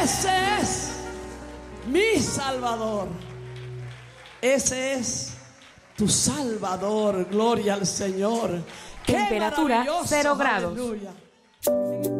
Ese es mi Salvador. Ese es tu Salvador. Gloria al Señor. Temperatura 0 grados. Aleluya.